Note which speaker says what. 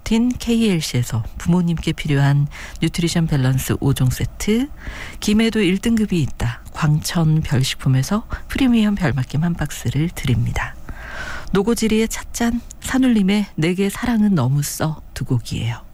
Speaker 1: 루틴 KLC에서 부모님께 필요한 뉴트리션 밸런스 5종 세트, 김에도 1등급이 있다 광천 별식품에서 프리미엄 별맛김 한 박스를 드립니다. 노고지리의 찻잔, 산울림의 내게 사랑은 너무 써 두 곡이에요.